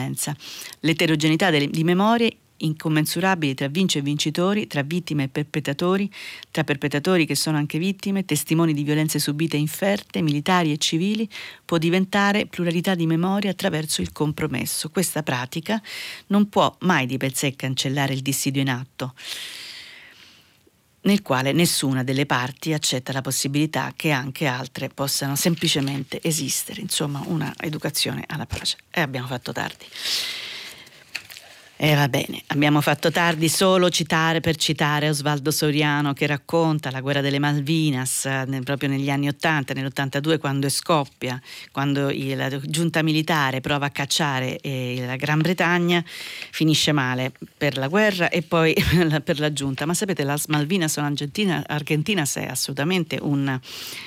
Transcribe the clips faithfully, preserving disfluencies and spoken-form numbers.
violenza. L'eterogeneità delle, di memorie incommensurabili tra vinci e vincitori, tra vittime e perpetratori, tra perpetratori che sono anche vittime, testimoni di violenze subite e inferte, militari e civili, può diventare pluralità di memoria attraverso il compromesso. Questa pratica non può mai di per sé cancellare il dissidio in atto, nel quale nessuna delle parti accetta la possibilità che anche altre possano semplicemente esistere. Insomma, una educazione alla pace. E abbiamo fatto tardi. E va bene, abbiamo fatto tardi solo citare per citare Osvaldo Soriano, che racconta la guerra delle Malvinas eh, proprio negli anni ottanta, nell'ottantadue, quando scoppia, quando il, la giunta militare prova a cacciare eh, la Gran Bretagna, finisce male per la guerra e poi per la giunta. Ma sapete, la Malvinas Argentina, Argentina è assolutamente un,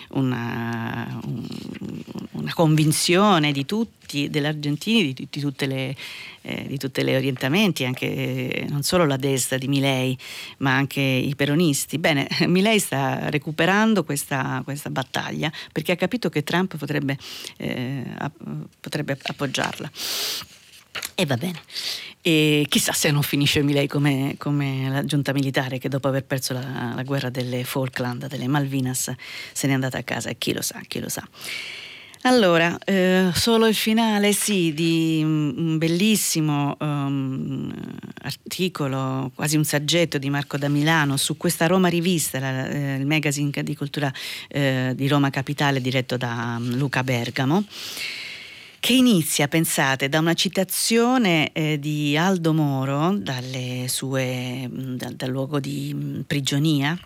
una, un, una convinzione di tutti, degli argentini, di, di tutte le eh, di tutti gli orientamenti, anche eh, non solo la destra di Milei, ma anche i peronisti. Bene, Milei sta recuperando questa, questa battaglia perché ha capito che Trump potrebbe, eh, potrebbe appoggiarla. E va bene. E chissà se non finisce Milei come, come la giunta militare, che dopo aver perso la, la guerra delle Falkland, delle Malvinas, se n'è andata a casa, e chi lo sa, chi lo sa. Allora, eh, solo il finale, sì, di un bellissimo um, articolo, quasi un saggetto di Marco da Milano su questa Roma Rivista, la, eh, il magazine di cultura eh, di Roma Capitale, diretto da um, Luca Bergamo, che inizia, pensate, da una citazione eh, di Aldo Moro, dalle sue, dal, dal luogo di mh, prigionia,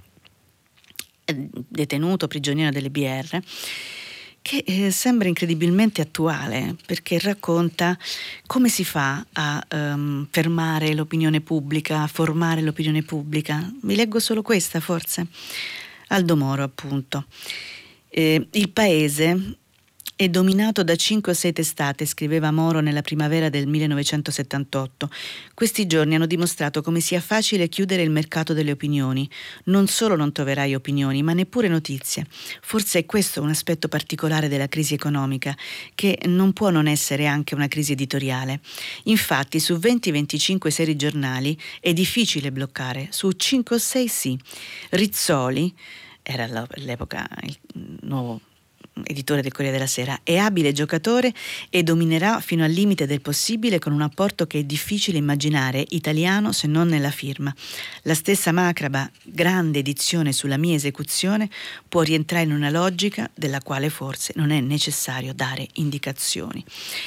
eh, detenuto prigioniero delle B R, che eh, sembra incredibilmente attuale, perché racconta come si fa a um, fermare l'opinione pubblica, a formare l'opinione pubblica. Vi leggo solo questa, forse. Aldo Moro, appunto. Eh, il paese è dominato da cinque o sei testate, scriveva Moro nella primavera del millenovecentosettantotto. Questi giorni hanno dimostrato come sia facile chiudere il mercato delle opinioni. Non solo non troverai opinioni, ma neppure notizie. Forse è questo un aspetto particolare della crisi economica, che non può non essere anche una crisi editoriale. Infatti, su venti venticinque seri giornali è difficile bloccare, su cinque o sei sì. Rizzoli, era all'epoca il nuovo editore del Corriere della Sera, è abile giocatore e dominerà fino al limite del possibile, con un apporto che è difficile immaginare italiano se non nella firma. La stessa macabra grande edizione sulla mia esecuzione può rientrare in una logica della quale forse non è necessario dare indicazioni.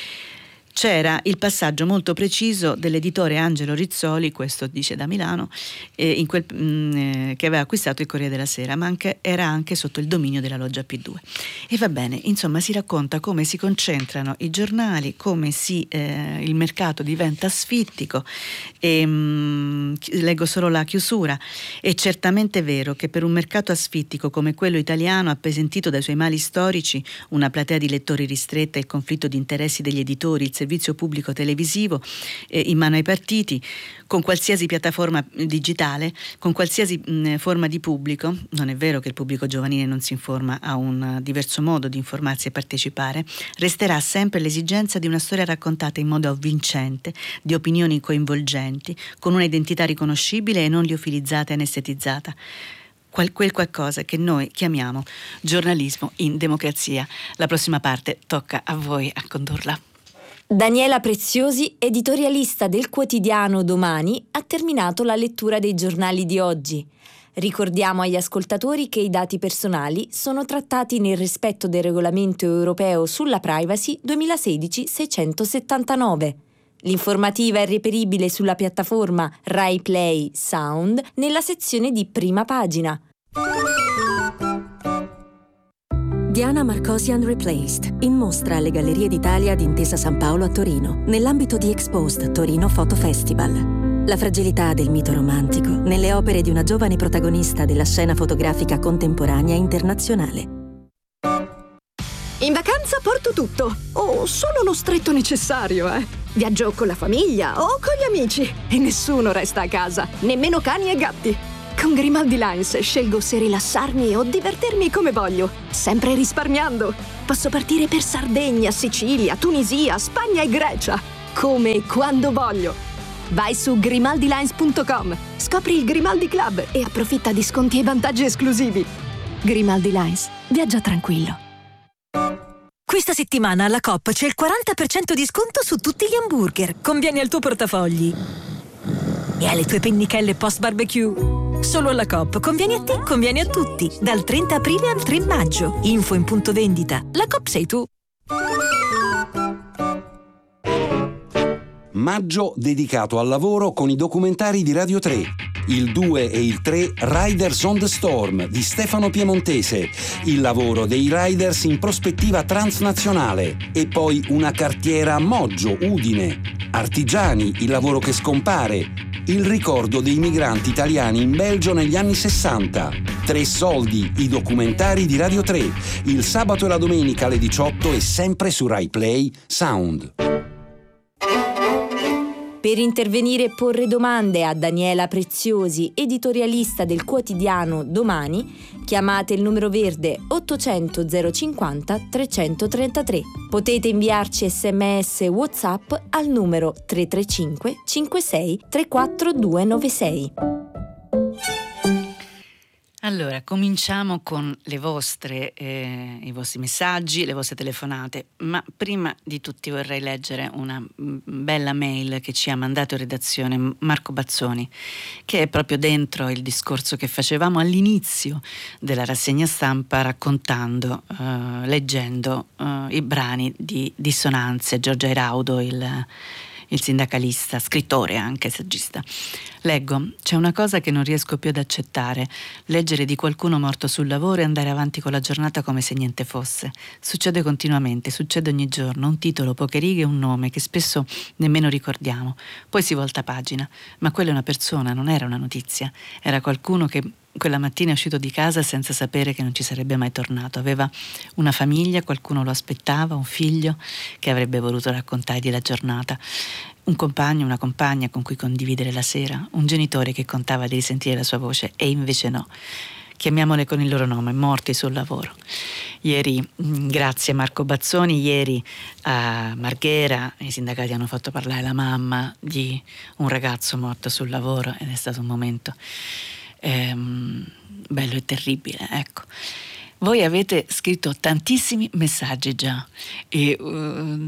C'era il passaggio molto preciso dell'editore Angelo Rizzoli, questo dice da Milano, eh, in quel, mh, eh, che aveva acquistato il Corriere della Sera, ma anche, era anche sotto il dominio della loggia P due. E va bene, insomma, si racconta come si concentrano i giornali, come si, eh, il mercato diventa asfittico. E, mh, leggo solo la chiusura. È certamente vero che per un mercato asfittico come quello italiano, appesantito dai suoi mali storici, una platea di lettori ristretta, il conflitto di interessi degli editori, il servizio pubblico televisivo eh, in mano ai partiti, con qualsiasi piattaforma digitale, con qualsiasi mh, forma di pubblico. Non è vero che il pubblico giovanile non si informa, ha un diverso modo di informarsi e partecipare. Resterà sempre l'esigenza di una storia raccontata in modo avvincente, di opinioni coinvolgenti, con una identità riconoscibile e non liofilizzata e anestetizzata. Quel, quel qualcosa che noi chiamiamo giornalismo in democrazia. La prossima parte tocca a voi a condurla. Daniela Preziosi, editorialista del quotidiano Domani, ha terminato la lettura dei giornali di oggi. Ricordiamo agli ascoltatori che i dati personali sono trattati nel rispetto del regolamento europeo sulla privacy duemilasedici seicentosettantanove. L'informativa è reperibile sulla piattaforma Rai Play Sound nella sezione di Prima Pagina. Diana Marcosian Replaced, in mostra alle Gallerie d'Italia di Intesa San Paolo a Torino, nell'ambito di Exposed Torino Photo Festival. La fragilità del mito romantico nelle opere di una giovane protagonista della scena fotografica contemporanea internazionale. In vacanza porto tutto, o solo lo stretto necessario, eh. Viaggio con la famiglia o con gli amici e nessuno resta a casa, nemmeno cani e gatti. Con Grimaldi Lines scelgo se rilassarmi o divertirmi come voglio, sempre risparmiando. Posso partire per Sardegna, Sicilia, Tunisia, Spagna e Grecia. come e quando voglio. Vai su grimaldi lines punto com, scopri il Grimaldi Club e approfitta di sconti e vantaggi esclusivi. Grimaldi Lines, viaggia tranquillo. Questa settimana alla Coop c'è il quaranta per cento di sconto su tutti gli hamburger. Conviene al tuo portafogli e alle tue pennichelle post barbecue. Solo alla Coop. Conviene a te, conviene a tutti. Dal trenta aprile al tre maggio. Info in punto vendita. La Coop sei tu. Maggio dedicato al lavoro con i documentari di Radio tre. Il due e il tre Riders on the Storm di Stefano Piemontese, il lavoro dei riders in prospettiva transnazionale, e poi Una cartiera a Moggio, Udine, Artigiani, il lavoro che scompare, il ricordo dei migranti italiani in Belgio negli anni sessanta, Tre soldi, i documentari di Radio tre, il sabato e la domenica alle diciotto e sempre su Rai Play Sound. Per intervenire e porre domande a Daniela Preziosi, editorialista del quotidiano Domani, chiamate il numero verde ottocento zero cinquanta trecentotrentatré. Potete inviarci sms WhatsApp al numero tre tre cinque cinque sei tre quattro due nove sei. Allora, cominciamo con le vostre, eh, i vostri messaggi, le vostre telefonate, ma prima di tutti vorrei leggere una bella mail che ci ha mandato in redazione Marco Bazzoni, che è proprio dentro il discorso che facevamo all'inizio della rassegna stampa, raccontando, eh, leggendo eh, i brani di Dissonanze, Giorgio Airaudo, il il sindacalista, scrittore anche, saggista. Leggo: c'è una cosa che non riesco più ad accettare, leggere di qualcuno morto sul lavoro e andare avanti con la giornata come se niente fosse. Succede continuamente, succede ogni giorno, un titolo, poche righe, un nome che spesso nemmeno ricordiamo. Poi si volta pagina, ma quella è una persona, non era una notizia, era qualcuno che quella mattina è uscito di casa senza sapere che non ci sarebbe mai tornato. Aveva una famiglia, qualcuno lo aspettava, un figlio che avrebbe voluto raccontargli la giornata, un compagno, una compagna con cui condividere la sera, un genitore che contava di risentire la sua voce e invece no. Chiamiamole con il loro nome, morti sul lavoro. Ieri, grazie Marco Bazzoni, ieri a Marghera i sindacati hanno fatto parlare la mamma di un ragazzo morto sul lavoro ed è stato un momento Ehm, bello e terribile, ecco. Voi avete scritto tantissimi messaggi già e uh,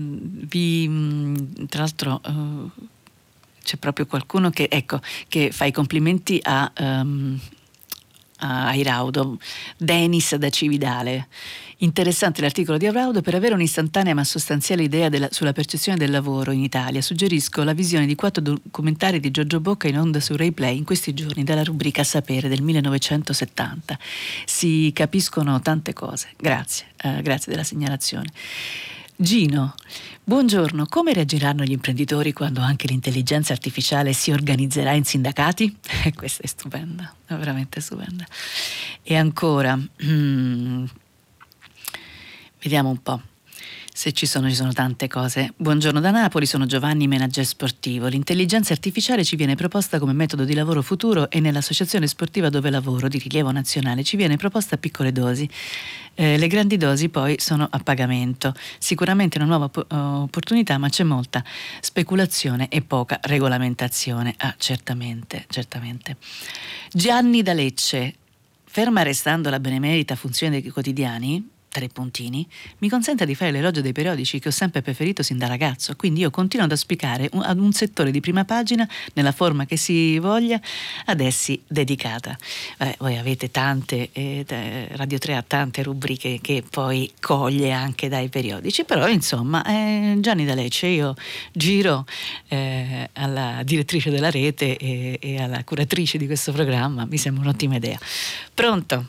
vi tra l'altro uh, c'è proprio qualcuno che ecco che fa i complimenti a um, a Airaudo, Denis da Cividale. Interessante l'articolo di Airaudo per avere un'istantanea ma sostanziale idea della, sulla percezione del lavoro in Italia. Suggerisco la visione di quattro documentari di Giorgio Bocca in onda su Rai Play in questi giorni dalla rubrica Sapere del millenovecentosettanta. Si capiscono tante cose. Grazie, eh, grazie della segnalazione. Gino, buongiorno. Come reagiranno gli imprenditori quando anche l'intelligenza artificiale si organizzerà in sindacati? Eh, questa è stupenda, è veramente stupenda. E ancora, mm, vediamo un po'. Se ci sono, ci sono tante cose. Buongiorno da Napoli, sono Giovanni, manager sportivo. L'intelligenza artificiale ci viene proposta come metodo di lavoro futuro e nell'associazione sportiva dove lavoro, di rilievo nazionale, ci viene proposta a piccole dosi. Eh, le grandi dosi poi sono a pagamento. Sicuramente una nuova po- opportunità, ma c'è molta speculazione e poca regolamentazione. Ah, certamente, certamente. Gianni da Lecce, ferma restando la benemerita funzione dei quotidiani, tre puntini, mi consente di fare l'elogio dei periodici che ho sempre preferito sin da ragazzo, quindi io continuo ad auspicare un, ad un settore di prima pagina nella forma che si voglia ad essi dedicata. Vabbè, voi avete tante, eh, Radio tre ha tante rubriche che poi coglie anche dai periodici, però insomma eh, Gianni da Lecce, io giro eh, alla direttrice della rete e, e alla curatrice di questo programma, mi sembra un'ottima idea. Pronto?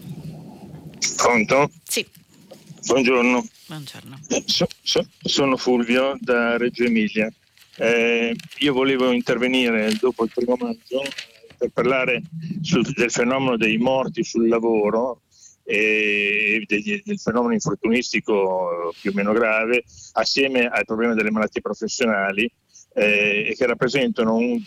Pronto? Sì. Buongiorno. Buongiorno. So, so, sono Fulvio da Reggio Emilia. Eh, io volevo intervenire dopo il primo maggio per parlare sul, del fenomeno dei morti sul lavoro e degli, del fenomeno infortunistico più o meno grave, assieme al problema delle malattie professionali, eh, che rappresentano un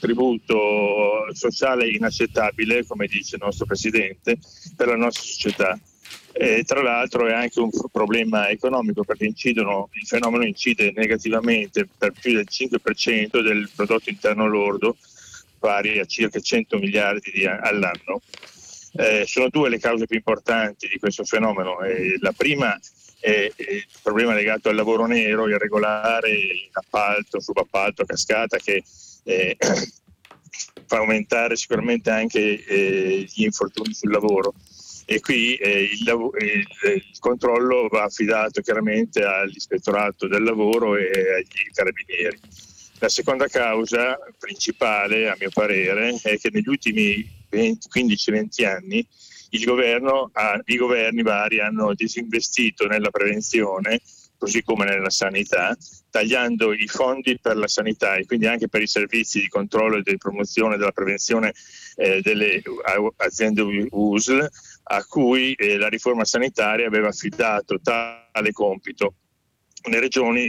tributo sociale inaccettabile, come dice il nostro Presidente, per la nostra società. E tra l'altro è anche un problema economico, perché incidono, il fenomeno incide negativamente per più del cinque per cento del prodotto interno lordo, pari a circa cento miliardi di, all'anno. Eh, sono due le cause più importanti di questo fenomeno. Eh, la prima è, è il problema legato al lavoro nero, irregolare, in appalto, subappalto, a cascata, che eh, fa aumentare sicuramente anche eh, gli infortuni sul lavoro. E qui eh, il, il, il controllo va affidato chiaramente all'ispettorato del lavoro e agli carabinieri. La seconda causa principale, a mio parere, è che negli ultimi quindici venti anni il governo ha, i governi vari hanno disinvestito nella prevenzione, così come nella sanità, tagliando i fondi per la sanità e quindi anche per i servizi di controllo e di promozione della prevenzione eh, delle aziende U S L, a cui eh, la riforma sanitaria aveva affidato tale compito. Le regioni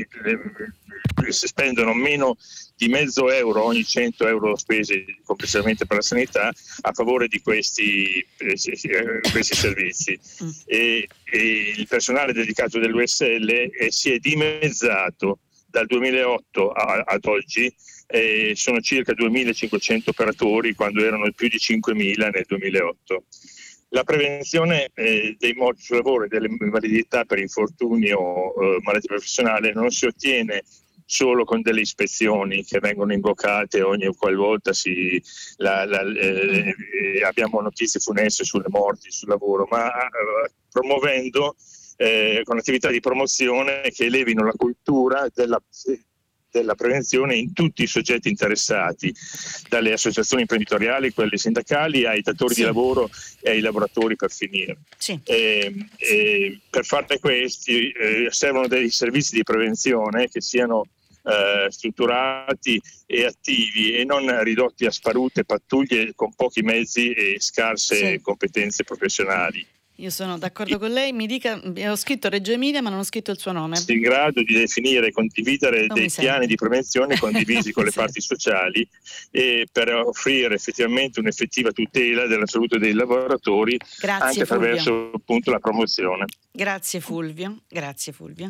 eh, si spendono meno di mezzo euro ogni cento euro spesi complessivamente per la sanità a favore di questi, eh, questi servizi. Mm. E, e il personale dedicato dell'U S L eh, si è dimezzato dal duemilaotto a, ad oggi, eh, sono circa duemilacinquecento operatori quando erano più di cinquemila nel duemilaotto. La prevenzione eh, dei morti sul lavoro e delle invalidità per infortuni o eh, malattia professionale non si ottiene solo con delle ispezioni che vengono invocate ogni qualvolta si, la, la, eh, abbiamo notizie funeste sulle morti sul lavoro, ma eh, promuovendo eh, con attività di promozione che elevino la cultura della della prevenzione in tutti i soggetti interessati, dalle associazioni imprenditoriali, quelle sindacali, ai datori sì. di lavoro e ai lavoratori per finire. Sì. E, e per fare questi eh, servono dei servizi di prevenzione che siano eh, strutturati e attivi e non ridotti a sparute pattuglie con pochi mezzi e scarse sì. competenze professionali. Io sono d'accordo con lei, mi dica, ho scritto Reggio Emilia ma non ho scritto il suo nome. In grado di definire e condividere non dei piani di prevenzione condivisi con le sì. parti sociali e per offrire effettivamente un'effettiva tutela della salute dei lavoratori. Grazie, anche attraverso Fulvio. appunto la promozione. Grazie Fulvio, grazie Fulvio.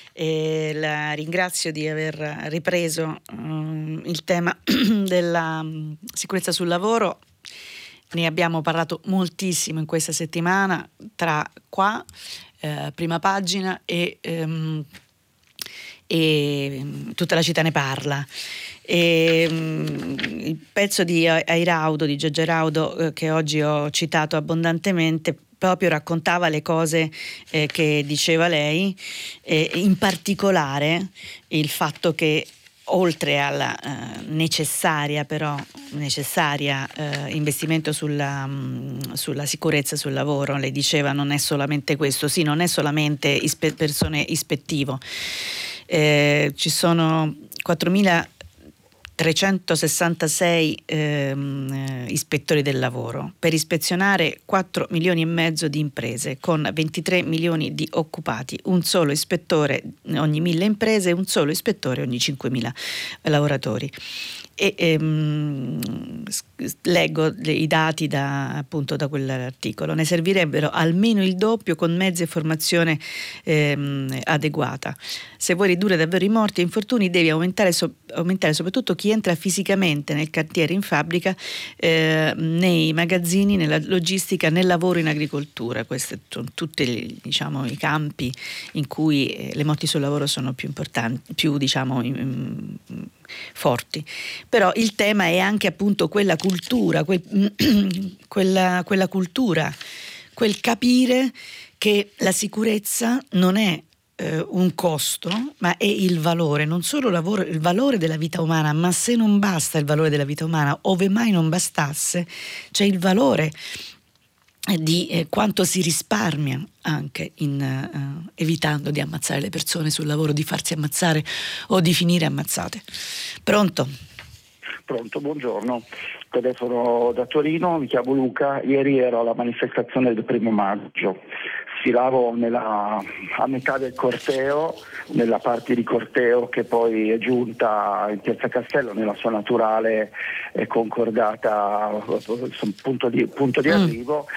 E la ringrazio di aver ripreso um, il tema della um, sicurezza sul lavoro. Ne abbiamo parlato moltissimo in questa settimana, tra qua, eh, Prima Pagina e, ehm, e Tutta la città ne parla. E, um, il pezzo di Airaudo, di Giorgio Airaudo, eh, che oggi ho citato abbondantemente, proprio raccontava le cose eh, che diceva lei, e in particolare il fatto che oltre alla eh, necessaria però necessaria eh, investimento sulla, mh, sulla sicurezza sul lavoro, lei diceva non è solamente questo, sì, non è solamente ispe- persone ispettivo, eh, ci sono quattromilatrecentosessantasei ehm, ispettori del lavoro per ispezionare quattro milioni e mezzo di imprese con ventitré milioni di occupati, un solo ispettore ogni mille imprese e un solo ispettore ogni cinquemila lavoratori. E ehm, leggo i dati da, appunto da quell'articolo. Ne servirebbero almeno il doppio con mezzi e formazione ehm, adeguata. Se vuoi ridurre davvero i morti e infortuni devi aumentare, so, aumentare soprattutto chi entra fisicamente nel cantiere, in fabbrica, eh, nei magazzini, nella logistica, nel lavoro, in agricoltura. Questi sono tutti, diciamo, i campi in cui eh, le morti sul lavoro sono più importanti, più diciamo in, in, forti. Però il tema è anche appunto quella cultura, quel, quella, quella cultura, quel capire che la sicurezza non è eh, un costo, ma è il valore, non solo lavoro, il valore della vita umana, ma se non basta il valore della vita umana, ove mai non bastasse, c'è il valore di eh, quanto si risparmia anche in, uh, evitando di ammazzare le persone sul lavoro, di farsi ammazzare o di finire ammazzate. Pronto? Pronto, buongiorno. Telefono da Torino, mi chiamo Luca. Ieri ero alla manifestazione del primo maggio. Sfilavo nella, a metà del corteo, nella parte di corteo che poi è giunta in Piazza Castello nella sua naturale e concordata punto di, punto di arrivo.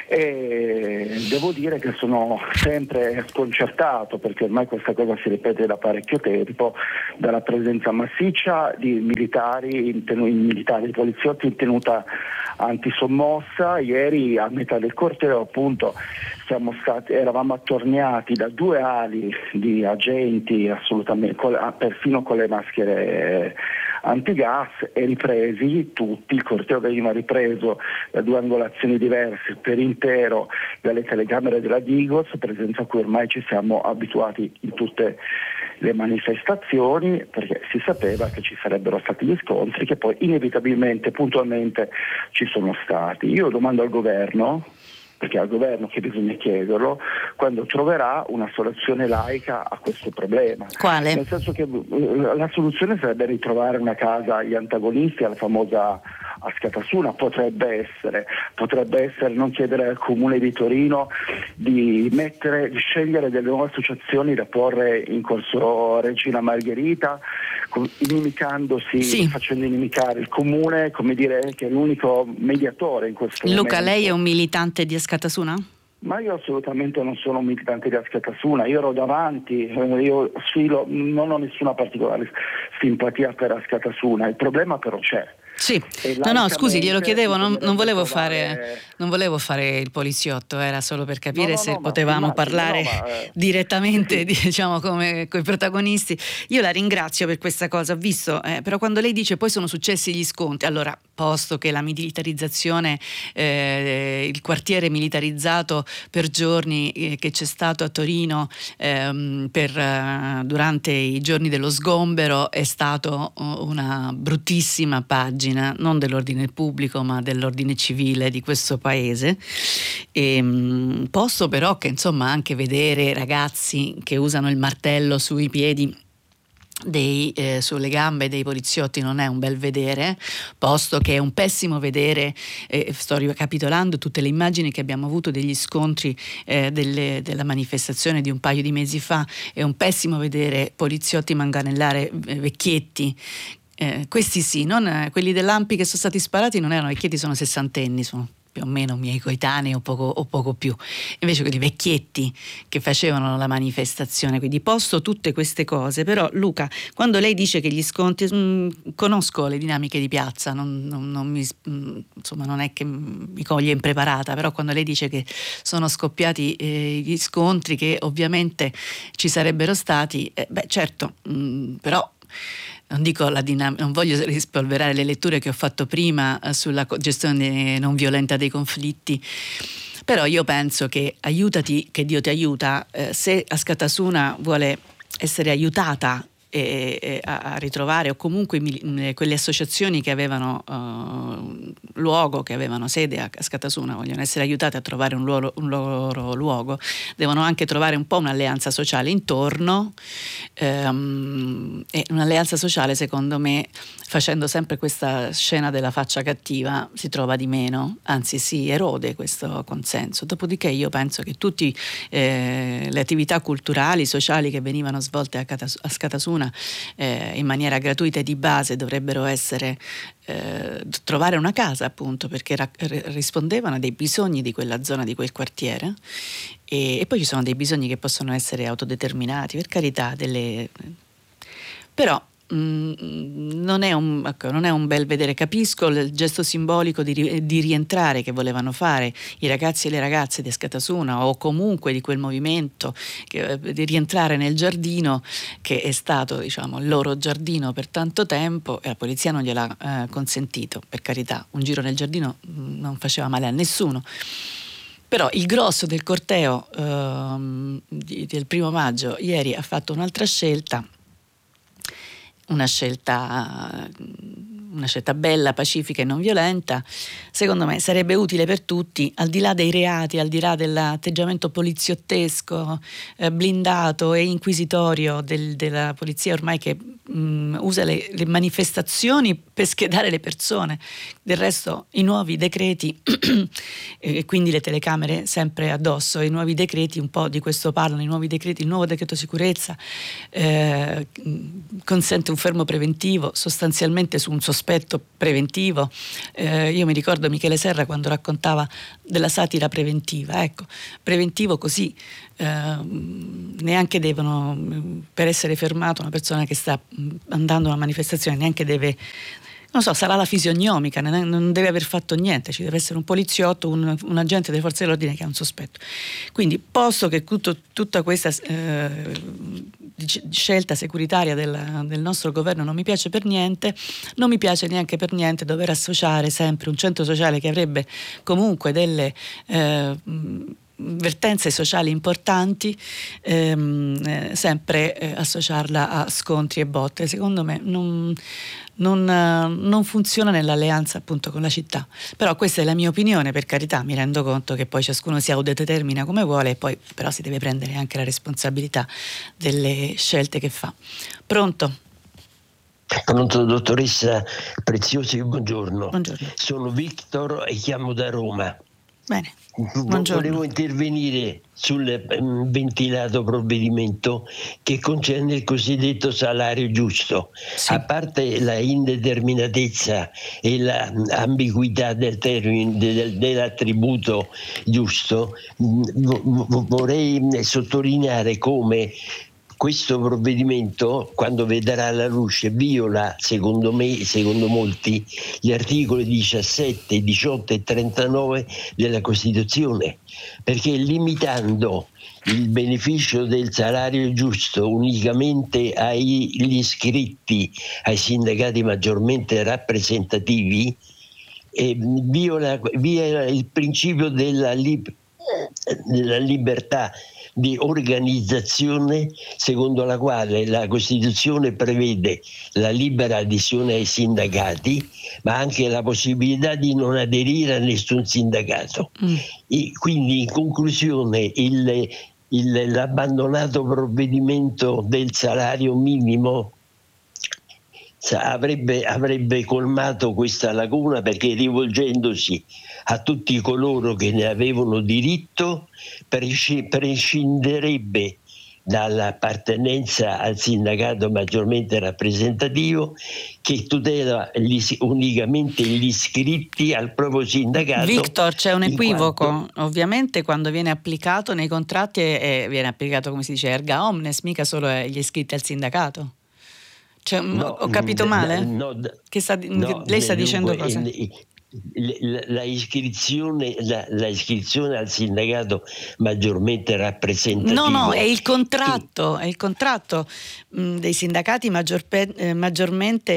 E devo dire che sono sempre sconcertato, perché ormai questa cosa si ripete da parecchio tempo, dalla presenza massiccia di militari, in tenu- militari di poliziotti in tenuta antisommossa. Ieri a metà del corteo appunto siamo stati, eravamo attorniati da due ali di agenti, assolutamente, perfino con le maschere antigas, e ripresi tutti, il corteo veniva ripreso da due angolazioni diverse per intero dalle telecamere della Digos, presenza a cui ormai ci siamo abituati in tutte le manifestazioni, perché si sapeva che ci sarebbero stati gli scontri, che poi inevitabilmente, puntualmente ci sono stati. Io domando al governo, perché è al governo che bisogna chiederlo, quando troverà una soluzione laica a questo problema. Quale? Nel senso che la soluzione sarebbe ritrovare una casa agli antagonisti, alla famosa Askatasuna, potrebbe essere, potrebbe essere non chiedere al Comune di Torino di mettere, di scegliere delle nuove associazioni da porre in corso Regina Margherita, inimicandosi, sì. facendo inimicare il Comune, come dire, che è l'unico mediatore in questo Luca, momento. lei è un militante di Askatasuna? Ma io assolutamente non sono un militante di Askatasuna, io ero davanti, io sfilo, non ho nessuna particolare simpatia per Askatasuna, il problema però c'è. Sì, no no scusi, glielo chiedevo, non, non volevo fare non volevo fare il poliziotto, era solo per capire no, no, se no, potevamo ma, parlare no, ma, eh, direttamente, sì. diciamo, come coi protagonisti. Io la ringrazio per questa cosa, ho visto, eh, però quando lei dice poi sono successi gli scontri, allora, posto che la militarizzazione, eh, il quartiere militarizzato per giorni eh, che c'è stato a Torino ehm, per, uh, durante i giorni dello sgombero è stato una bruttissima pagina, non dell'ordine pubblico ma dell'ordine civile di questo paese. E, mh, posso però che insomma anche vedere ragazzi che usano il martello sui piedi dei, eh, sulle gambe dei poliziotti non è un bel vedere, posto che è un pessimo vedere, eh, sto ricapitolando tutte le immagini che abbiamo avuto degli scontri eh, delle, della manifestazione di un paio di mesi fa, è un pessimo vedere poliziotti manganellare vecchietti. Eh, questi sì, non, eh, quelli dell'A M P I che sono stati sparati non erano vecchietti, sono sessantenni, sono più o meno miei coetanei o poco, o poco più. Invece quelli vecchietti che facevano la manifestazione, quindi posto tutte queste cose. Però Luca, quando lei dice che gli scontri, mh, conosco le dinamiche di piazza, non, non, non mi, mh, insomma non è che mi coglie impreparata, però quando lei dice che sono scoppiati eh, gli scontri che ovviamente ci sarebbero stati, eh, beh certo, mh, però non dico la dinamica, non voglio rispolverare le letture che ho fatto prima eh, sulla gestione non violenta dei conflitti, però io penso che aiutati che Dio ti aiuta, eh, se Askatasuna vuole essere aiutata e, e a, a ritrovare, o comunque mh, quelle associazioni che avevano uh, luogo, che avevano sede a Askatasuna vogliono essere aiutate a trovare un loro, un loro luogo, devono anche trovare un po' un'alleanza sociale intorno, um, e un'alleanza sociale secondo me, facendo sempre questa scena della faccia cattiva, si trova di meno, anzi si erode questo consenso. Dopodiché io penso che tutte eh, le attività culturali, sociali che venivano svolte a Askatasuna Eh, in maniera gratuita e di base dovrebbero essere eh, trovare una casa, appunto, perché ra- rispondevano a dei bisogni di quella zona, di quel quartiere, e, e poi ci sono dei bisogni che possono essere autodeterminati, per carità, delle... però Mm, non è un, ecco, non è un bel vedere. Capisco il gesto simbolico di, ri, di rientrare che volevano fare i ragazzi e le ragazze di Askatasuna, o comunque di quel movimento, che, di rientrare nel giardino che è stato, diciamo, il loro giardino per tanto tempo, e la polizia non gliel'ha eh, consentito. Per carità, un giro nel giardino mh, non faceva male a nessuno. Però il grosso del corteo ehm, di, del primo maggio ieri ha fatto un'altra scelta, una scelta una scelta bella, pacifica e non violenta. Secondo me sarebbe utile per tutti, al di là dei reati, al di là dell'atteggiamento poliziottesco, eh, blindato e inquisitorio del, della polizia ormai, che mh, usa le, le manifestazioni per schedare le persone. Del resto i nuovi decreti e quindi le telecamere sempre addosso, i nuovi decreti un po' di questo parlano, i nuovi decreti, il nuovo decreto sicurezza eh, consente un fermo preventivo sostanzialmente su un sospetto preventivo. Eh, io mi ricordo Michele Serra quando raccontava della satira preventiva, ecco, preventivo così. Uh, neanche devono, per essere fermato una persona che sta andando a una manifestazione, neanche deve, non so, sarà la fisiognomica, non deve aver fatto niente, ci deve essere un poliziotto, un, un agente delle forze dell'ordine che ha un sospetto. Quindi, posto che tutto, tutta questa eh, scelta securitaria del, del nostro governo non mi piace per niente, non mi piace neanche per niente dover associare sempre un centro sociale che avrebbe comunque delle eh, vertenze sociali importanti, ehm, eh, sempre eh, associarla a scontri e botte. Secondo me non, non, eh, non funziona nell'alleanza appunto con la città. Però questa è la mia opinione, per carità, mi rendo conto che poi ciascuno si autodetermina come vuole e poi però si deve prendere anche la responsabilità delle scelte che fa. Pronto? Pronto, dottoressa Preziosi, buongiorno. Buongiorno. Sono Victor e chiamo da Roma. Bene. Buongiorno. Volevo intervenire sul um, ventilato provvedimento che concerne il cosiddetto salario giusto. Sì. A parte la indeterminatezza e l'ambiguità del termine del, dell'attributo giusto, mh, vorrei sottolineare come questo provvedimento, quando vedrà la luce, viola, secondo me, secondo molti, gli articoli diciassette, diciotto e trentanove della Costituzione, perché limitando il beneficio del salario giusto unicamente agli iscritti ai sindacati maggiormente rappresentativi, eh, viola, viola il principio della, lib- della libertà di organizzazione, secondo la quale la Costituzione prevede la libera adesione ai sindacati, ma anche la possibilità di non aderire a nessun sindacato. Mm. E quindi, in conclusione, il, il, l'abbandonato provvedimento del salario minimo Avrebbe, avrebbe colmato questa lacuna, perché rivolgendosi a tutti coloro che ne avevano diritto prescinderebbe dall'appartenenza al sindacato maggiormente rappresentativo, che tutela gli, unicamente gli iscritti al proprio sindacato. Victor, c'è un equivoco, quanto... ovviamente quando viene applicato nei contratti è, viene applicato, come si dice, erga omnes, mica solo agli iscritti al sindacato. Cioè, no, ho capito male? No, no, che sta, no, lei sta dicendo dunque, cosa? La, la, iscrizione, la, la iscrizione al sindacato maggiormente rappresentativo. No, no, è il contratto, è il contratto mh, dei sindacati maggior pe, eh, maggiormente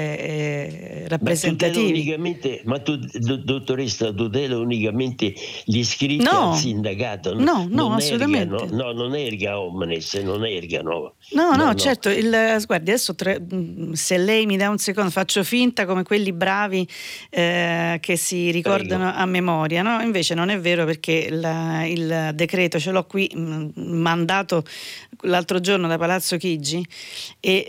eh, rappresentativi. Ma, unicamente, ma tu, do, dottoressa, tutela unicamente gli iscritti no, al sindacato? No, no, non assolutamente. Ergano, no, non erga omnes, non ergano. No, no, no, no. certo, il, guardi, adesso tre, se lei mi dà un secondo, faccio finta come quelli bravi eh, che si ricordano Prego. a memoria, no? Invece non è vero, perché la, il decreto ce l'ho qui mh, mandato l'altro giorno da Palazzo Chigi e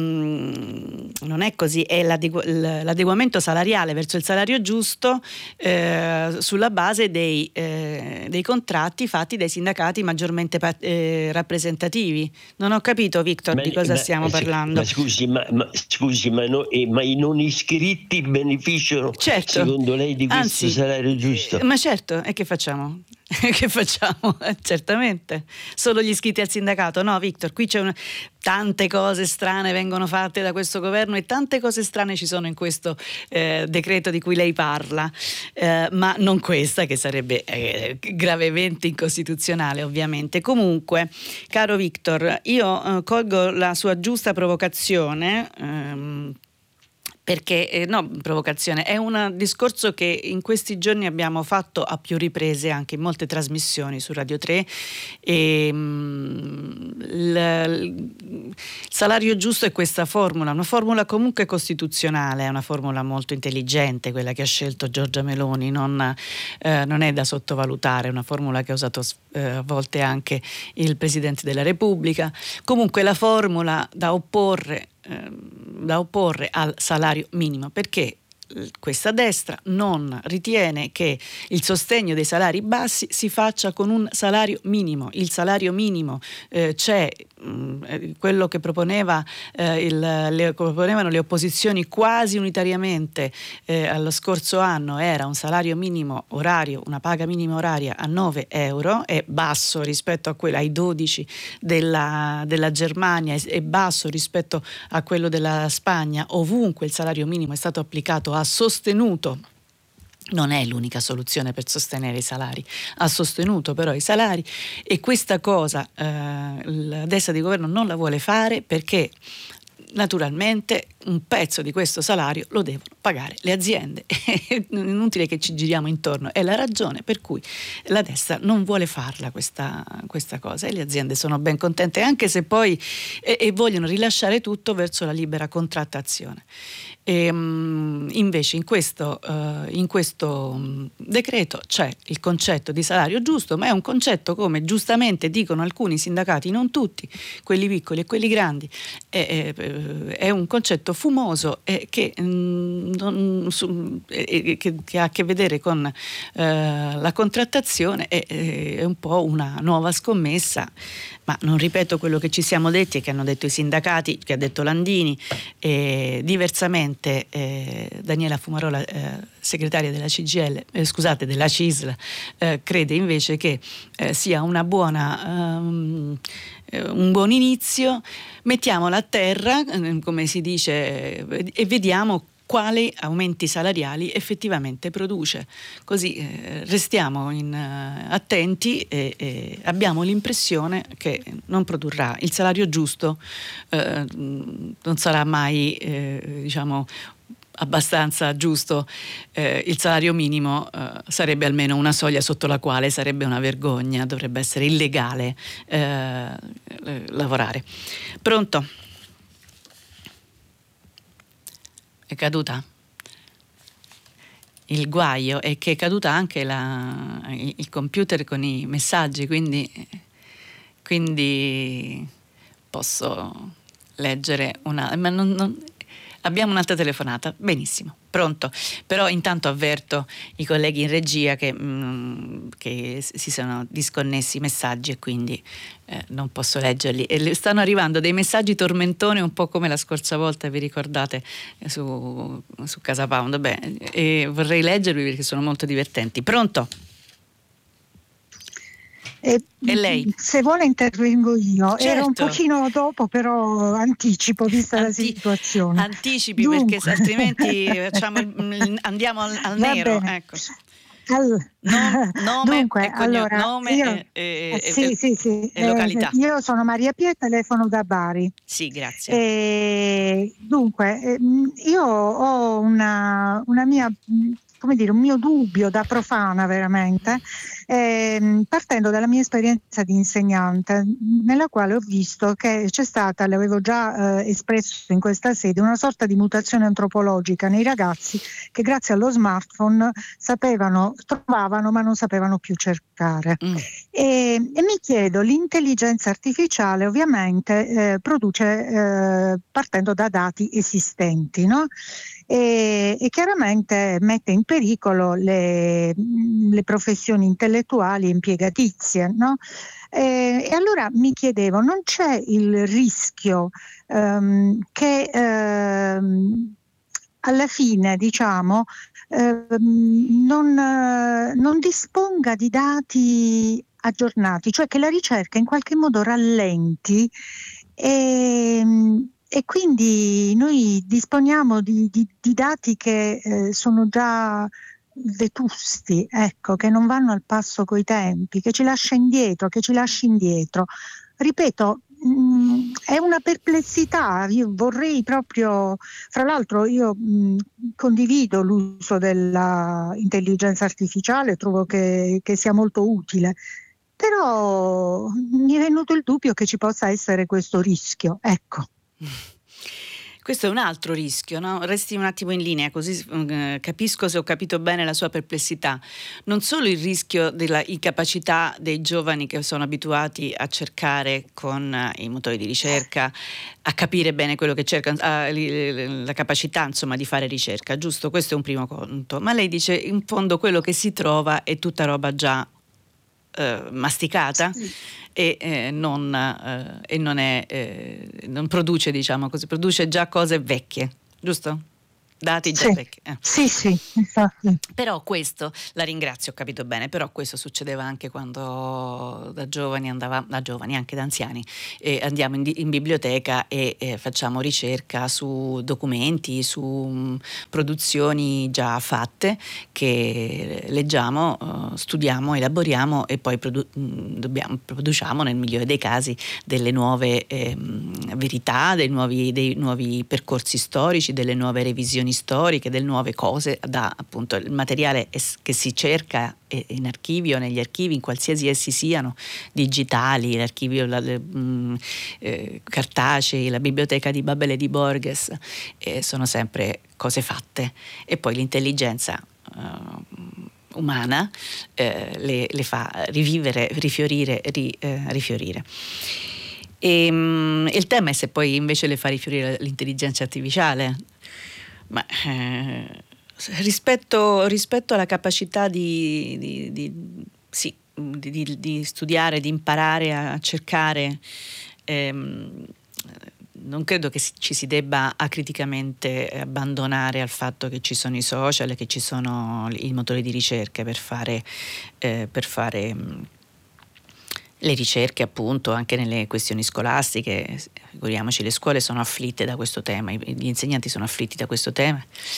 ehm, non è così, è l'adegu- l'adeguamento salariale verso il salario giusto eh, sulla base dei, eh, dei contratti fatti dai sindacati maggiormente pa- eh, rappresentativi. Non ho capito, Victor, ma, di cosa ma, stiamo ma, parlando. Ma scusi, ma, ma, scusi, ma, no, eh, ma i non iscritti beneficiano, certo, secondo lei, di questo Anzi, salario giusto? Eh, ma certo, e che facciamo? Che facciamo? Eh, certamente. Solo gli iscritti al sindacato? No, Victor, qui c'è una... tante cose strane vengono fatte da questo governo e tante cose strane ci sono in questo eh, decreto di cui lei parla, eh, ma non questa, che sarebbe eh, gravemente incostituzionale, ovviamente. Comunque, caro Victor, io eh, colgo la sua giusta provocazione, ehm, perché eh, no, provocazione, è un discorso che in questi giorni abbiamo fatto a più riprese anche in molte trasmissioni su Radio tre e mh, il, il salario giusto è questa formula, una formula comunque costituzionale, è una formula molto intelligente quella che ha scelto Giorgia Meloni, non, eh, non è da sottovalutare, è una formula che ha usato eh, a volte anche il Presidente della Repubblica. Comunque la formula da opporre eh, da opporre al salario minimo, perché questa destra non ritiene che il sostegno dei salari bassi si faccia con un salario minimo. Il salario minimo eh, c'è mh, quello che proponeva eh, il, le, proponevano le opposizioni quasi unitariamente eh, allo scorso anno, era un salario minimo orario, una paga minima oraria a nove euro, è basso rispetto a quello ai dodici della, della Germania, è basso rispetto a quello della Spagna. Ovunque il salario minimo è stato applicato a sostenuto, non è l'unica soluzione per sostenere i salari, ha sostenuto però i salari, e questa cosa eh, la destra di governo non la vuole fare, perché naturalmente un pezzo di questo salario lo devono pagare le aziende. È inutile che ci giriamo intorno, è la ragione per cui la destra non vuole farla questa, questa cosa, e le aziende sono ben contente, anche se poi e, e vogliono rilasciare tutto verso la libera contrattazione. E, um, invece in questo, uh, in questo um, decreto c'è il concetto di salario giusto, ma è un concetto, come giustamente dicono alcuni sindacati, non tutti, quelli piccoli e quelli grandi, è, è, è un concetto fumoso e che, mm, non, su, è, che, che ha a che vedere con uh, la contrattazione, è, è un po' una nuova scommessa. Ma non ripeto quello che ci siamo detti e che hanno detto i sindacati, che ha detto Landini. Eh, diversamente eh, Daniela Fumarola, eh, segretaria della C G I L, eh, scusate, della C I S L, eh, crede invece che eh, sia una buona, um, un buon inizio. Mettiamola a terra, eh, come si dice, eh, e vediamo quali aumenti salariali effettivamente produce. Così eh, restiamo in, uh, attenti e, e abbiamo l'impressione che non produrrà il salario giusto, eh, non sarà mai eh, diciamo abbastanza giusto. Eh, il salario minimo eh, sarebbe almeno una soglia sotto la quale sarebbe una vergogna, dovrebbe essere illegale eh, lavorare. Pronto? È caduta? Il guaio è che è caduta anche la, il computer con i messaggi, quindi, quindi posso leggere una... Ma non, non, abbiamo un'altra telefonata, benissimo, pronto. Però intanto avverto i colleghi in regia che, mh, che si sono disconnessi i messaggi e quindi eh, non posso leggerli. E stanno arrivando dei messaggi tormentone, un po' come la scorsa volta, vi ricordate, su, su Casa Pound. Beh, e vorrei leggervi perché sono molto divertenti. Pronto? E, e lei? Se vuole intervengo io, certo. Era un pochino dopo, però anticipo vista Anti- la situazione. Anticipi. Dunque. Perché altrimenti facciamo il, andiamo al, al nero. Ecco. Allora, no, nome dunque, e cognome, allora, nome io, e, e, sì, e, sì, sì, e località. Eh, io sono Maria Pia, telefono da Bari. Sì, grazie. E, dunque, io ho una, una mia... come dire, un mio dubbio da profana veramente, eh, partendo dalla mia esperienza di insegnante, nella quale ho visto che c'è stata, l'avevo già eh, espresso in questa sede, una sorta di mutazione antropologica nei ragazzi che grazie allo smartphone sapevano, trovavano ma non sapevano più cercare. Mm. E, e mi chiedo, l'intelligenza artificiale ovviamente eh, produce eh, partendo da dati esistenti, no? E, e chiaramente mette in pericolo le, le professioni intellettuali impiegatizie, no? E, e allora mi chiedevo, non c'è il rischio um, che um, alla fine, diciamo, um, non, uh, non disponga di dati aggiornati, cioè che la ricerca in qualche modo rallenti e E quindi noi disponiamo di, di, di dati che eh, sono già vetusti, ecco, che non vanno al passo coi tempi, che ci lascia indietro, che ci lascia indietro. Ripeto, mh, è una perplessità, io vorrei proprio, fra l'altro io mh, condivido l'uso dell'intelligenza artificiale, trovo che, che sia molto utile, però mi è venuto il dubbio che ci possa essere questo rischio, ecco. Questo è un altro rischio, no? Resti un attimo in linea, così eh, capisco se ho capito bene la sua perplessità. Non solo il rischio della incapacità dei giovani che sono abituati a cercare con eh, i motori di ricerca, a capire bene quello che cercano, a, li, la capacità insomma di fare ricerca, giusto? Questo è un primo conto. Ma lei dice in fondo quello che si trova è tutta roba già eh, masticata. Sì. E, eh, non, eh, e non, è, eh, non produce, diciamo così, produce già cose vecchie, giusto? Dati già sì. vecchi. Eh. Sì, sì, infatti. Però questo, la ringrazio, ho capito bene, però questo succedeva anche quando da giovani andavamo, da giovani, anche da anziani, eh, andiamo in, in biblioteca e eh, facciamo ricerca su documenti, su mh, produzioni già fatte che leggiamo, uh, studiamo, elaboriamo e poi produ- mh, dobbiamo, produciamo nel migliore dei casi delle nuove eh, verità, dei nuovi, dei nuovi percorsi storici, delle nuove revisioni storiche, delle nuove cose, da appunto il materiale che si cerca in archivio, negli archivi, in qualsiasi essi siano, digitali, l'archivio la, le, mh, eh, cartacei, la biblioteca di Babele di Borges, eh, sono sempre cose fatte, e poi l'intelligenza uh, umana eh, le, le fa rivivere, rifiorire, ri, eh, rifiorire. E, mh, il tema è se poi invece le fa rifiorire l'intelligenza artificiale. Ma eh, rispetto, rispetto alla capacità di, di, di, sì, di, di, di studiare, di imparare a cercare, ehm, non credo che ci si debba acriticamente abbandonare al fatto che ci sono i social e che ci sono i motori di ricerca per fare, eh, per fare le ricerche, appunto, anche nelle questioni scolastiche. Figuriamoci, le scuole sono afflitte da questo tema, gli insegnanti sono afflitti da questo tema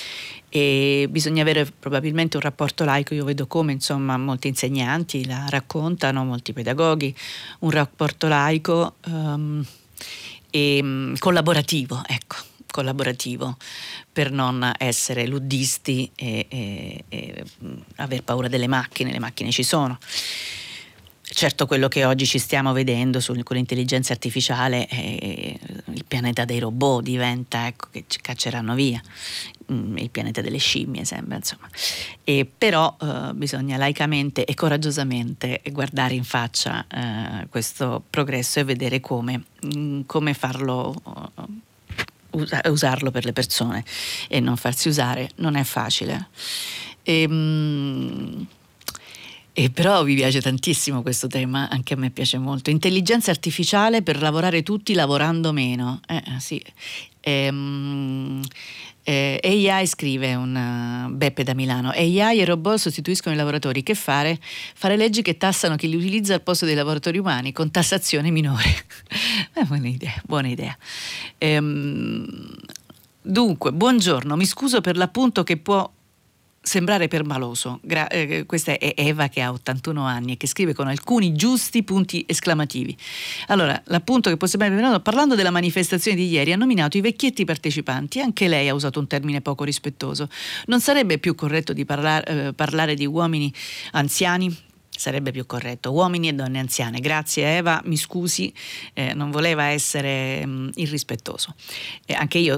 e bisogna avere probabilmente un rapporto laico. Io vedo come insomma molti insegnanti la raccontano, molti pedagoghi, un rapporto laico um, e um, collaborativo, ecco, collaborativo, per non essere luddisti e, e, e aver paura delle macchine. Le macchine ci sono. Certo, quello che oggi ci stiamo vedendo su, con l'intelligenza artificiale, è il pianeta dei robot diventa, ecco, che ci cacceranno via, il pianeta delle scimmie sembra, insomma. E però eh, bisogna laicamente e coraggiosamente guardare in faccia eh, questo progresso e vedere come, mh, come farlo, uh, usarlo per le persone e non farsi usare. Non è facile. E, mh, E però vi piace tantissimo questo tema, anche a me piace molto. Intelligenza artificiale per lavorare tutti lavorando meno. Eh, sì. Ehm, eh, A I, scrive un uh, Beppe da Milano, A I e robot sostituiscono i lavoratori. Che fare? Fare leggi che tassano chi li utilizza al posto dei lavoratori umani con tassazione minore. È buona idea, buona idea. Ehm, dunque, buongiorno, mi scuso per l'appunto che può sembrare permaloso. Gra- eh, questa è Eva, che ha ottantuno anni e che scrive con alcuni giusti punti esclamativi. Allora, l'appunto che può sembrare permaloso: parlando della manifestazione di ieri, ha nominato i vecchietti partecipanti. Anche lei ha usato un termine poco rispettoso. Non sarebbe più corretto di parlar- eh, parlare di uomini anziani? Sarebbe più corretto uomini e donne anziane. Grazie Eva, mi scusi, eh, non voleva essere mh, irrispettoso. Eh, anche io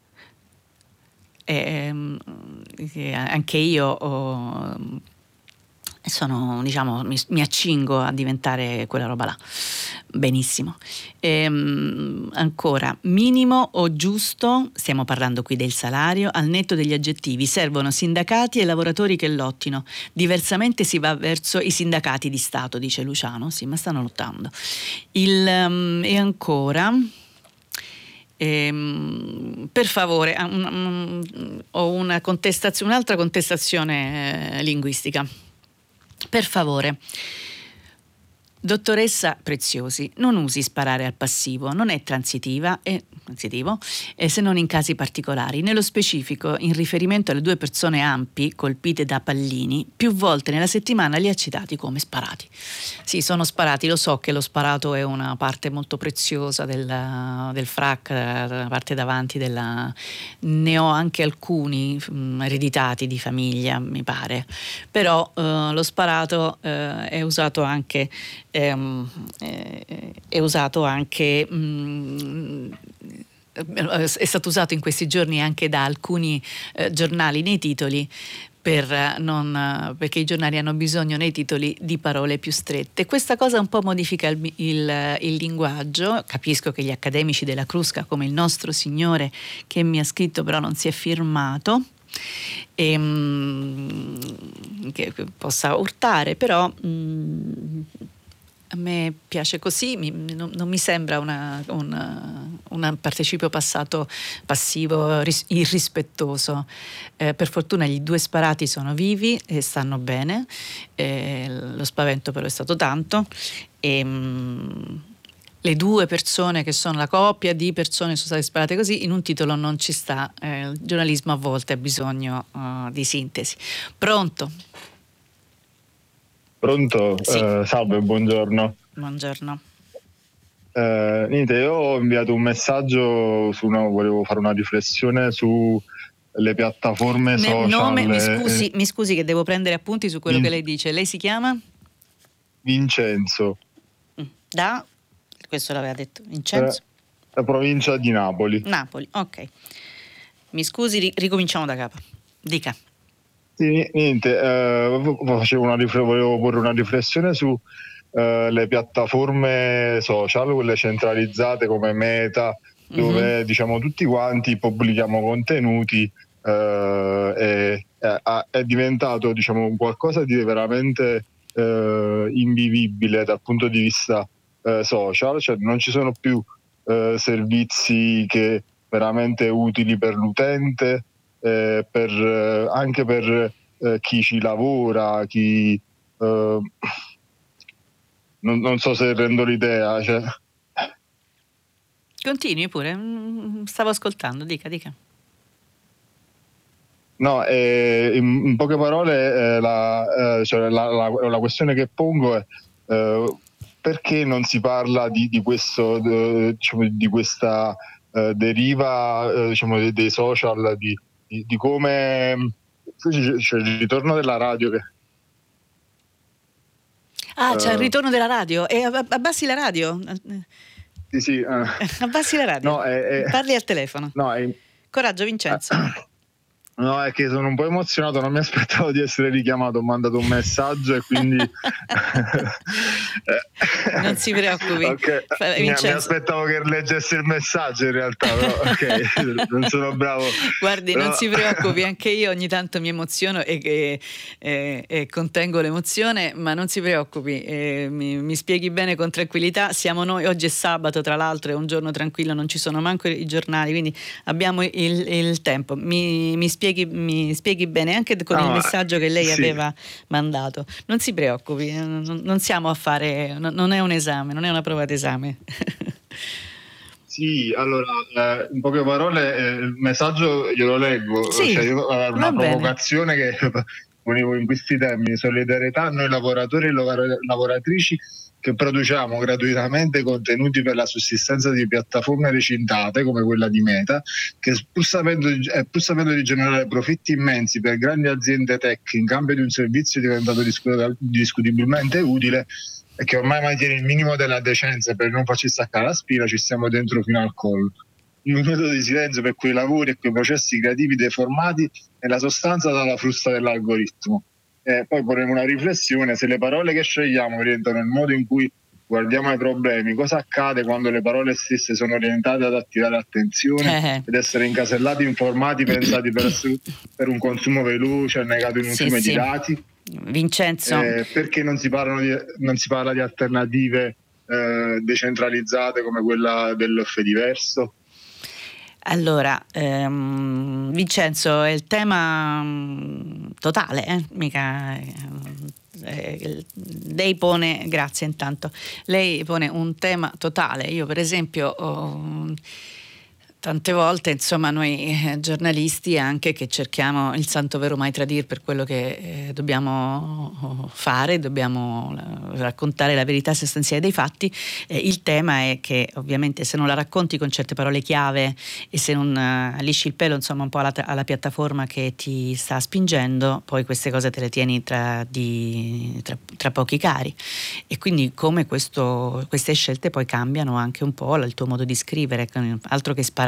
Eh, anche io ho, sono, diciamo, mi, mi accingo a diventare quella roba là. Benissimo. Ehm, ancora, minimo o giusto, stiamo parlando qui del salario, al netto degli aggettivi, servono sindacati e lavoratori che lottino, diversamente si va verso i sindacati di Stato, dice Luciano. Sì, ma stanno lottando. Il, um, e ancora... Ehm, per favore, um, um, ho una contestazione, un'altra contestazione eh, linguistica. Per favore, dottoressa Preziosi, non usi sparare al passivo, non è transitiva e transitivo, eh, se non in casi particolari. Nello specifico, in riferimento alle due persone Ampi colpite da pallini, più volte nella settimana li ha citati come sparati. Sì, sono sparati, lo so che lo sparato è una parte molto preziosa del, del frac, la parte davanti della... ne ho anche alcuni mh, ereditati di famiglia, mi pare, però eh, lo sparato eh, è usato anche È, è, è usato anche mh, è stato usato in questi giorni anche da alcuni eh, giornali nei titoli, per non, perché i giornali hanno bisogno nei titoli di parole più strette. Questa cosa un po' modifica il, il, il linguaggio. Capisco che gli accademici della Crusca, come il nostro signore che mi ha scritto però non si è firmato, e, mh, che possa urtare, però mh, a me piace così, mi, non, non mi sembra una, una, un participio passato passivo ris, irrispettoso. Eh, per fortuna gli due sparati sono vivi e stanno bene, eh, lo spavento però è stato tanto, e mh, le due persone che sono la coppia di persone sono state sparate così, in un titolo non ci sta. Eh, il giornalismo a volte ha bisogno uh, di sintesi. Pronto? Pronto? Sì. Eh, salve, buongiorno. Buongiorno. Eh, niente, io ho inviato un messaggio su una, volevo fare una riflessione sulle piattaforme social. Nome, mi, scusi, mi scusi che devo prendere appunti su quello Vin- che lei dice. Lei si chiama? Vincenzo. Da? Questo l'aveva detto Vincenzo? Eh, la provincia di Napoli. Napoli, ok. Mi scusi, ri- ricominciamo da capo. Dica. Sì, niente, eh, facevo una rifle- volevo porre una riflessione su eh, le piattaforme social, quelle centralizzate come Meta, dove mm-hmm. diciamo tutti quanti pubblichiamo contenuti, eh, e, è, è diventato diciamo un qualcosa di veramente eh, invivibile dal punto di vista eh, social, cioè non ci sono più eh, servizi che veramente utili per l'utente. Eh, per, eh, anche per eh, chi ci lavora, chi eh, non, non so se rendo l'idea. Cioè. Continui pure, stavo ascoltando, dica, dica. No, eh, in, in poche parole eh, la, eh, cioè la, la, la questione che pongo è eh, perché non si parla di, di questo, eh, diciamo, di questa eh, deriva eh, diciamo, dei, dei social, di Di, di come c'è il ritorno della radio che ah c'è uh, il ritorno della radio e abbassi la radio sì sì uh, abbassi la radio no, è, è, parli al telefono no, è, coraggio Vincenzo. No, è che sono un po' emozionato, non mi aspettavo di essere richiamato, ho mandato un messaggio e quindi non si preoccupi. Okay. Mi, mi aspettavo che leggessi il messaggio in realtà, però ok, non sono bravo. Guardi, però... non si preoccupi, anche io ogni tanto mi emoziono e, e, e, e contengo l'emozione, ma non si preoccupi, e mi, mi spieghi bene con tranquillità. Siamo noi, oggi è sabato tra l'altro, è un giorno tranquillo, non ci sono manco i giornali, quindi abbiamo il, il tempo. Mi, mi spieghi mi spieghi bene anche con no, il messaggio che lei sì. aveva mandato. Non si preoccupi, non, non siamo a fare, non è un esame, non è una prova d'esame. Sì, allora eh, in poche parole eh, il messaggio glielo leggo. Sì, cioè, io, eh, una provocazione bene. Che volevo in questi termini: solidarietà a noi lavoratori e lavoratrici che produciamo gratuitamente contenuti per la sussistenza di piattaforme recintate come quella di Meta, che pur sapendo, eh, pur sapendo di generare profitti immensi per grandi aziende tech in cambio di un servizio diventato discut- discutibilmente utile e che ormai mantiene il minimo della decenza per non farci staccare la spina, ci stiamo dentro fino al collo. Un minuto di silenzio per quei lavori e quei processi creativi deformati nella sostanza dalla frusta dell'algoritmo. Eh, poi porremo una riflessione: se le parole che scegliamo orientano il modo in cui guardiamo ai problemi, cosa accade quando le parole stesse sono orientate ad attirare attenzione eh. ed essere incasellati, informati, pensati per, per un consumo veloce, negato in un sì, fiume sì. di dati? Vincenzo, eh, perché non si, parlano di, non si parla di alternative eh, decentralizzate come quella del Fediverso? Allora, ehm, Vincenzo, è il tema mh, totale, eh? mica eh, lei pone, grazie intanto, lei pone un tema totale. Io per esempio ho, tante volte, insomma, noi eh, giornalisti anche che cerchiamo il santo vero mai tradir per quello che eh, dobbiamo fare, dobbiamo la, raccontare la verità sostanziale dei fatti, eh, il tema è che ovviamente se non la racconti con certe parole chiave e se non uh, lisci il pelo insomma un po' alla, alla piattaforma che ti sta spingendo, poi queste cose te le tieni tra, di, tra, tra pochi cari, e quindi come questo, queste scelte poi cambiano anche un po' il tuo modo di scrivere, altro che sparare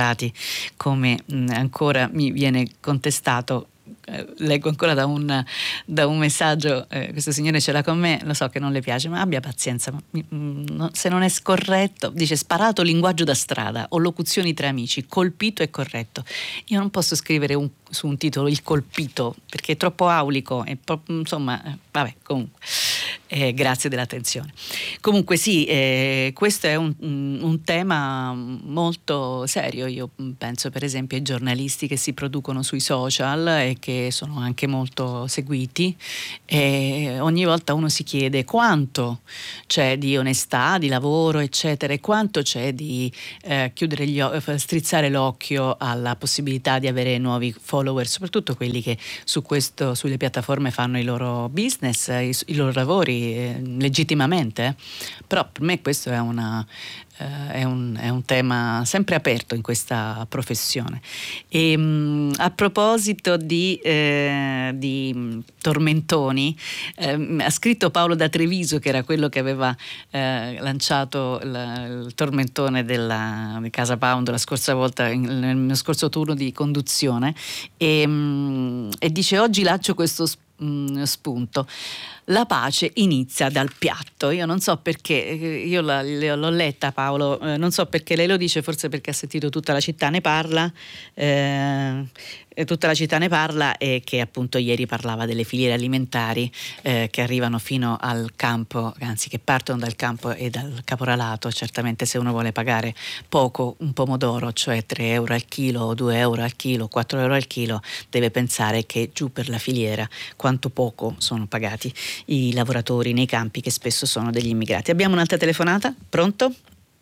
sparati, come mh, ancora mi viene contestato. Eh, leggo ancora da un, da un messaggio, eh, questo signore ce l'ha con me, lo so che non le piace, ma abbia pazienza, ma, mh, no, se non è scorretto, dice sparato linguaggio da strada o locuzioni tra amici, colpito e corretto. Io non posso scrivere un, su un titolo il colpito perché è troppo aulico e insomma, eh, vabbè, comunque eh, grazie dell'attenzione. Comunque sì, eh, questo è un, un tema molto serio. Io penso per esempio ai giornalisti che si producono sui social e che sono anche molto seguiti, e ogni volta uno si chiede quanto c'è di onestà, di lavoro eccetera, e quanto c'è di eh, chiudere gli occhi, strizzare l'occhio alla possibilità di avere nuovi follower, soprattutto quelli che su questo, sulle piattaforme fanno i loro business, i, i loro lavori eh, legittimamente, eh. Però per me questo è una Uh, è, un, è un tema sempre aperto in questa professione. E, mh, a proposito di, eh, di tormentoni, eh, ha scritto Paolo da Treviso, che era quello che aveva eh, lanciato la, il tormentone della, di Casa Pound la scorsa volta, in, nel mio scorso turno di conduzione, e, mh, e dice: oggi lancio questo spunto spunto. La pace inizia dal piatto. Io non so perché, io la, l'ho letta, Paolo, eh, non so perché lei lo dice, forse perché ha sentito Tutta la città ne parla, eh, Tutta la città ne parla, e che appunto ieri parlava delle filiere alimentari eh, che arrivano fino al campo, anzi che partono dal campo e dal caporalato. Certamente se uno vuole pagare poco un pomodoro, cioè tre euro al chilo, due euro al chilo, quattro euro al chilo, deve pensare che giù per la filiera quanto poco sono pagati i lavoratori nei campi, che spesso sono degli immigrati. Abbiamo un'altra telefonata, pronto?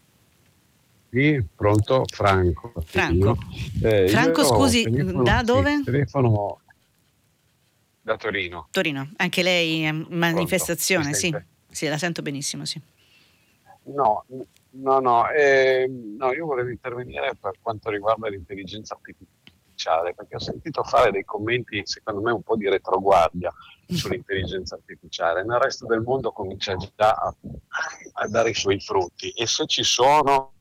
Sì, pronto, Franco. Franco, eh, Franco scusi, telefono, da dove? Sì, telefono da Torino. Torino, anche lei è manifestazione, Pronto, sì, sì, la sento benissimo, sì. No, no, no, eh, no, io volevo intervenire per quanto riguarda l'intelligenza artificiale, perché ho sentito fare dei commenti, secondo me, un po' di retroguardia sull'intelligenza artificiale. Nel resto del mondo comincia già a, a dare i suoi frutti, e se ci sono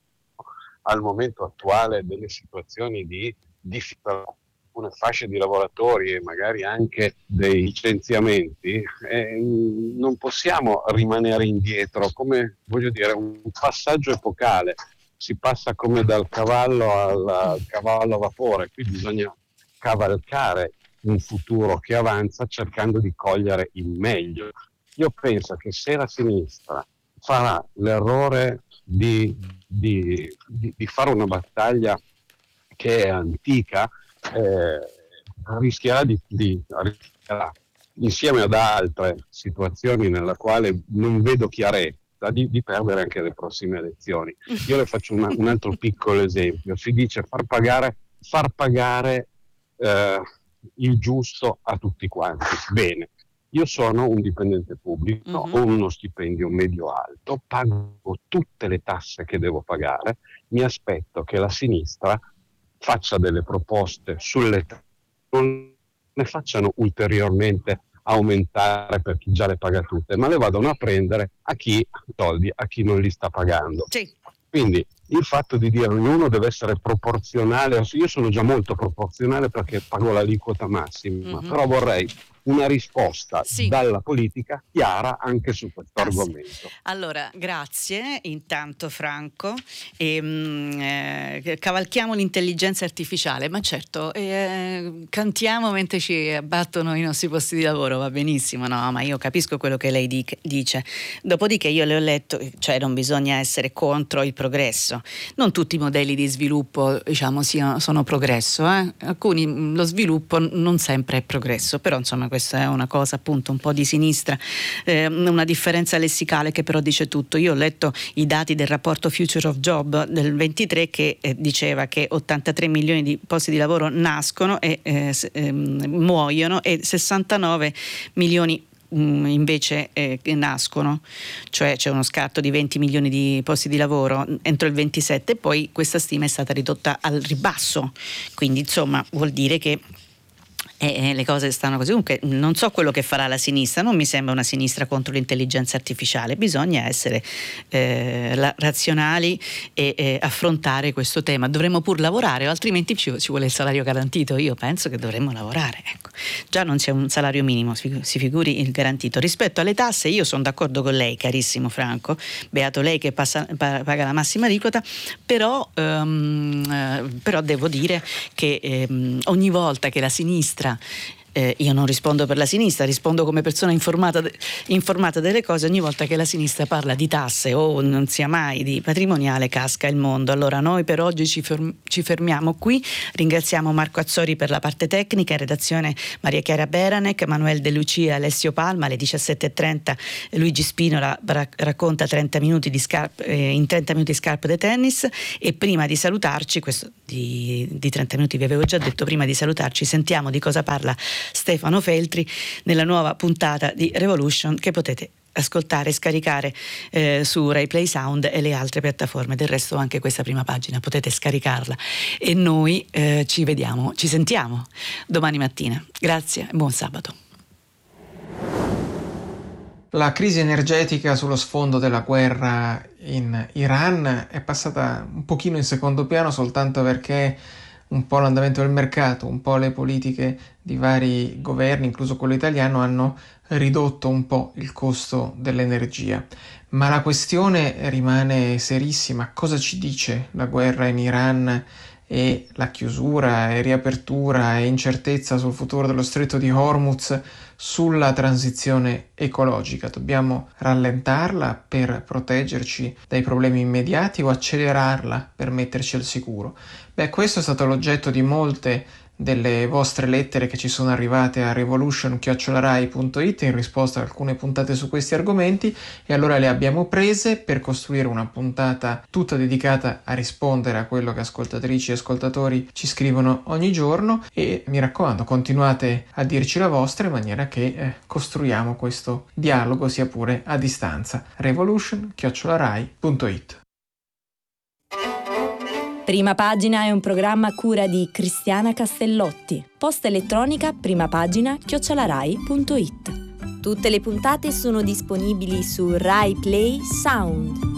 al momento attuale delle situazioni di difficoltà, alcune fasce di lavoratori e magari anche dei licenziamenti, eh, non possiamo rimanere indietro, come, voglio dire, un passaggio epocale. Si passa come dal cavallo al, al cavallo a vapore, qui bisogna cavalcare un futuro che avanza cercando di cogliere il meglio. Io penso che se la sinistra farà l'errore di, di, di, di fare una battaglia che è antica, eh, rischierà di, di rischierà, insieme ad altre situazioni nella quale non vedo chiarezza, di, di perdere anche le prossime elezioni. Io le faccio una, un altro piccolo esempio. Si dice far pagare, far pagare eh, il giusto a tutti quanti. Bene, io sono un dipendente pubblico, mm-hmm. ho uno stipendio medio-alto, pago tutte le tasse che devo pagare, mi aspetto che la sinistra faccia delle proposte sulle tasse, non ne facciano ulteriormente aumentare per chi già le paga tutte, ma le vadano a prendere a chi soldi, a chi non li sta pagando. Sì. Quindi il fatto di dire uno deve essere proporzionale, io sono già molto proporzionale perché pago l'aliquota massima, mm-hmm. però vorrei una risposta sì. dalla politica chiara anche su questo ah, argomento. Sì. Allora, grazie intanto Franco. E, mh, eh, cavalchiamo l'intelligenza artificiale, ma certo, eh, cantiamo mentre ci abbattono i nostri posti di lavoro, va benissimo, no? Ma io capisco quello che lei di- dice. Dopodiché io le ho letto, cioè non bisogna essere contro il progresso. Non tutti i modelli di sviluppo, diciamo, siano, sono progresso, eh? Alcuni, lo sviluppo non sempre è progresso, però insomma questa è una cosa appunto un po' di sinistra, eh, una differenza lessicale che però dice tutto. Io ho letto i dati del rapporto Future of Job del ventitré che eh, diceva che ottantatré milioni di posti di lavoro nascono e eh, eh, muoiono, e sessantanove milioni invece eh, nascono, cioè c'è uno scatto di venti milioni di posti di lavoro entro il ventisette, e poi questa stima è stata ridotta al ribasso, quindi insomma vuol dire che E, e le cose stanno così. Comunque non so quello che farà la sinistra, non mi sembra una sinistra contro l'intelligenza artificiale, bisogna essere eh, la, razionali e, e affrontare questo tema. Dovremmo pur lavorare, o altrimenti ci, ci vuole il salario garantito. Io penso che dovremmo lavorare, ecco. Già non c'è un salario minimo, si, si figuri il garantito. Rispetto alle tasse io sono d'accordo con lei, carissimo Franco, beato lei che passa, paga la massima aliquota, però, um, eh, però devo dire che um, ogni volta che la sinistra Eh, io non rispondo per la sinistra, rispondo come persona informata, de- informata delle cose. Ogni volta che la sinistra parla di tasse o non sia mai di patrimoniale, casca il mondo. Allora noi per oggi ci, ferm- ci fermiamo qui. Ringraziamo Marco Azzori per la parte tecnica, in redazione Maria Chiara Beranec, Manuel De Lucia, Alessio Palma. Alle diciassette e trenta Luigi Spinola ra- racconta trenta minuti di scarpe, eh, in trenta minuti scarpe de tennis. E prima di salutarci, questo di, di trenta minuti vi avevo già detto, prima di salutarci sentiamo di cosa parla Stefano Feltri nella nuova puntata di Revolution, che potete ascoltare e scaricare eh, su Rai Play Sound e le altre piattaforme. Del resto anche questa prima pagina potete scaricarla, e noi eh, ci vediamo, ci sentiamo domani mattina. Grazie e buon sabato. La crisi energetica sullo sfondo della guerra in Iran è passata un pochino in secondo piano soltanto perché un po' l'andamento del mercato, un po' le politiche di vari governi, incluso quello italiano, hanno ridotto un po' il costo dell'energia. Ma la questione rimane serissima. Cosa ci dice la guerra in Iran e la chiusura e riapertura e incertezza sul futuro dello stretto di Hormuz sulla transizione ecologica? Dobbiamo rallentarla per proteggerci dai problemi immediati o accelerarla per metterci al sicuro? Beh, questo è stato l'oggetto di molte delle vostre lettere che ci sono arrivate a revolution chiocciola rai punto it in risposta a alcune puntate su questi argomenti, e allora le abbiamo prese per costruire una puntata tutta dedicata a rispondere a quello che ascoltatrici e ascoltatori ci scrivono ogni giorno. E mi raccomando, continuate a dirci la vostra in maniera che eh, costruiamo questo dialogo sia pure a distanza. revolution chiocciola rai punto it. Prima Pagina è un programma a cura di Cristiana Castellotti. Posta elettronica primapagina chiocciola rai punto it. Tutte le puntate sono disponibili su Rai Play Sound.